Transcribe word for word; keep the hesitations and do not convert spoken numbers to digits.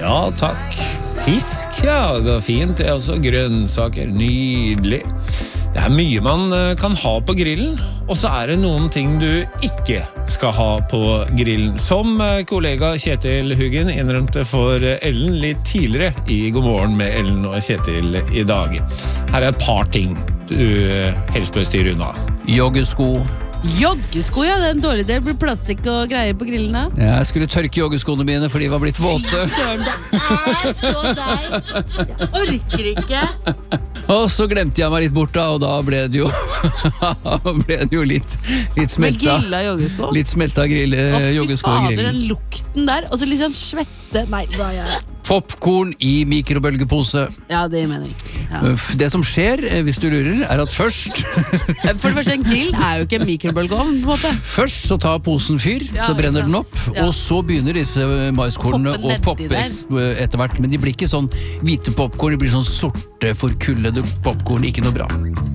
Ja, takk. Fisk, ja, det er fint. Det er også grønnsaker. Nydelig. Det er mye man kan ha på grillen, og så er det noen ting du ikke skal ha på grillen. Som kollega Kjetil Huggen innrømte for Ellen litt tidligere i God morgen med Ellen og Kjetil i dag. Her er et par ting du helst bør styre unna. Joggesko. Joggesko, ja, det er en dårlig del. Blir plastikk og greier på grillen da. Ja, jeg skulle tørke joggeskoene mine, for de var blitt våte. Søren, det er så deg. Jeg orker ikke. Og så glemte jeg meg litt bort da, og da ble det jo, ble det jo litt, litt smelta. Med grilla joggesko? Litt smelta grill, joggesko i grillen. Å, fy fader, grillen. den lukten der. Og så litt sånn svette. Nei, hva gjør jeg? Popcorn i mikrobølgepose. Ja, det gir mening. Ja. Det som skjer, hvis du lurer, er at først For det første, en grill er jo ikke en mikrobølgeovn på en måte. Først så tar posen fyr, Ja, så brenner ikke den sant? opp, Ja. og så begynner disse maiskornene Poppe å nedi poppe der. eks- etter hvert. Men de blir ikke sånn hvite popcorn, de blir sånn sorte, forkullede popcorn, ikke noe bra.